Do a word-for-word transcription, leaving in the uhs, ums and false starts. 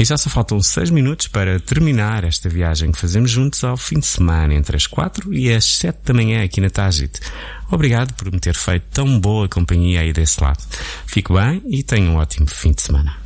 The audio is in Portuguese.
E já só faltam seis minutos para terminar esta viagem que fazemos juntos ao fim de semana, entre as quatro e as sete da manhã aqui na Tágite. Obrigado por me ter feito tão boa companhia aí desse lado. Fique bem e tenha um ótimo fim de semana.